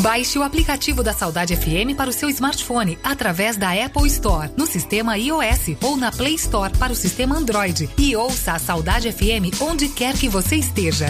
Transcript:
Baixe o aplicativo da Saudade FM para o seu smartphone através da Apple Store, no sistema iOS, ou na Play Store para o sistema Android. E ouça a Saudade FM onde quer que você esteja.